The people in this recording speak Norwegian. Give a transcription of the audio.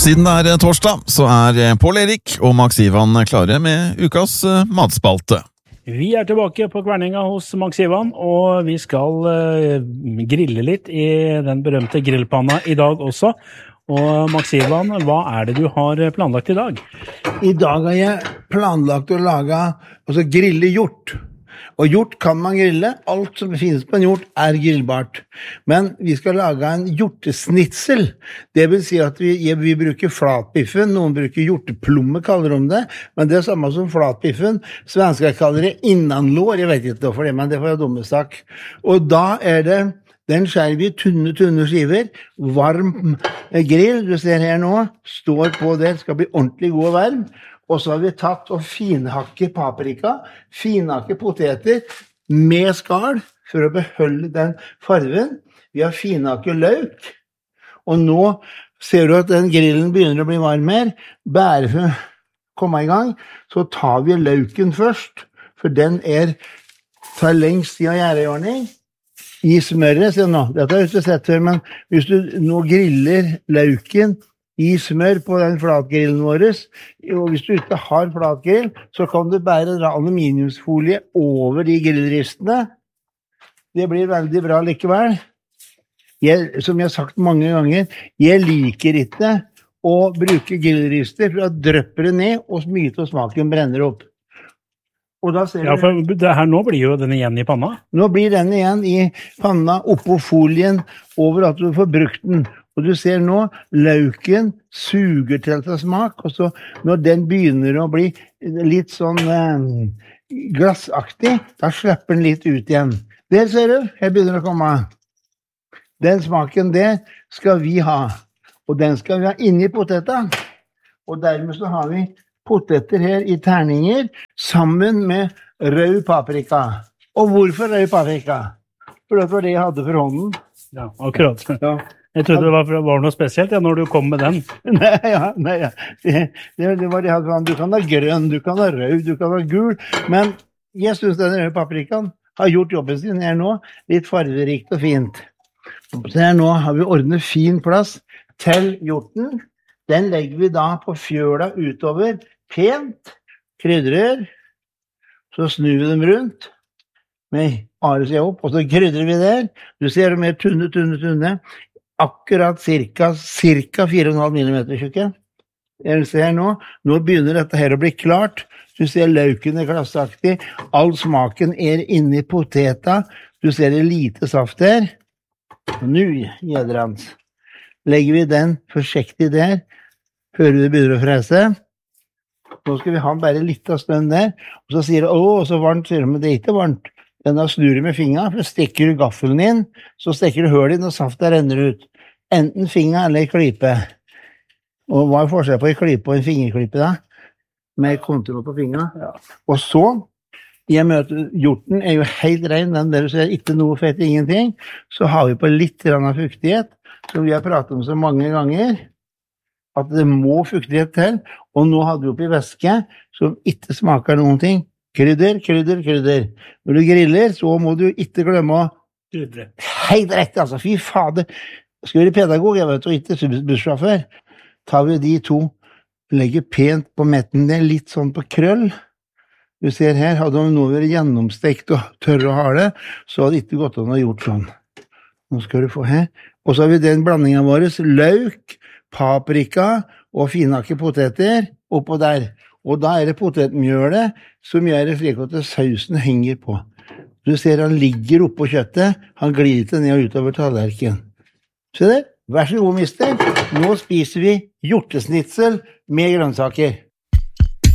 Siden det torsdag, så Pål Erik og Max Ivan klare med ukas matspalte. Vi tilbake på Kverninga hos Max Ivan, og vi skal grille litt i den berømte grillpanna i dag også. Og Max Ivan, hva det du har planlagt i dag? I dag har jeg planlagt å lage, grille hjort. Og hjort kan man grille. Alt som finnes på en hjort grillbart. Men vi skal lage en hjortesnitsel. Det vil si at vi bruker flatbiffen. Noen bruker hjorteplomme, kaller de det. Men det samme som flatbiffen. Svensker kaller det innanlår. Jeg vet ikke hvorfor det, men det får jeg dummestak. Og da det den skjærer vi tunne skiver. Varm grill, du ser her nå, står på det, skal bli ordentlig god og varm. Og så har vi tatt og finhakke paprika, finhakke poteter med skall for å beholde den farven. Vi har finhakke løk, og nå ser du at den grillen begynner å bli varm her. Bare for å komme i gang, så tar vi løken først, for den tar lengst tid å gjøre i ordning. I smøret, se nå, dette har jeg ikke sett før, men hvis du nå griller løken i smør på den flatgrillen vår, og hvis du ikke har flatgrill, så kan du bare dra aluminiumsfolie over de grillristene. Det blir veldig bra likevel. Som jeg har sagt mange ganger, jeg liker ikke å bruke grillrister, for da drøpper det ned, og mye av smaken brenner opp. Og da ser for det her nå blir jo den igjen i panna. Nå blir den igjen i panna, oppå folien, over at du får brukt den. Og du ser nå, løken suger til smak, og så når den begynner å bli litt sånn glassaktig, da slipper den litt ut igjen. Der ser du, her begynner det å komme. Den smaken der skal vi ha, og den skal vi ha inni poteta. Og dermed så har vi poteter her i terninger, sammen med rød paprika. Og hvorfor rød paprika? For det var det jeg hadde for hånden. Ja, akkurat. Ja. Jeg trodde det var noe spesielt når du kom med den. Nei. Det var det jeg hadde for hånden. Du kan ha grønn, du kan ha rød, du kan ha gul, men jeg synes den røde paprikaen har gjort jobben sin her nå, litt farverikt og fint. Så her nå har vi ordnet fin plass til hjorten. Den legger vi da på fjøla utover, pent, krydrer, så snur vi dem rundt, med seg opp, og så krydrer vi der. Du ser dem mer tunne, akkurat cirka 4,5 millimeter tjukke. Jeg ser nå begynner dette her å bli klart. Du ser løken glassaktig, all smaken inni poteta, du ser det lite saft der. Nå, gjedderans, legger vi den forsiktig der, før du begynner å frese. Nå skal vi ha den bare litt av stund der, og så sier du, så varmt, sier du, men det ikke varmt. Den da snur du med fingeren, for stikker du gaffelen inn, så stikker du høl inn, og saften renner ut. Enten finger eller klype. Og hva forskjell på en klype og en fingerklype da? Med kontroll på fingeren. Ja. Og så, jeg møter hjorten, jo helt ren, den der du ser ikke noe fett, ingenting. Så har vi på litt grann av fuktighet, som vi har pratet om så mange ganger, at det må fuktighet til, og nå hadde vi oppi væske, som ikke smaker noen ting. Krydder. Når du griller, så må du ikke glemme å krydre. Helt rett, altså, fy fader. Skal være pedagog, jeg vet, og ikke bussjåfør. Tar vi de to, legger pent på metten der, litt sånn på krøll. Du ser her, hadde de nå vært gjennomstekt og tørre å ha det, så hadde det ikke gått an å gjort sånn. Nå skal du få her. Og så har vi den blandingen vår, løk, paprika og finhakke poteter oppå der. Og da det potetmjølet som gjør det slik at sausen henger på. Du ser han ligger oppå kjøttet, han glir ikke ned og utover tallerken. Se der, vær så god, mister. Nå spiser vi hjortesnitsel med grønnsaker.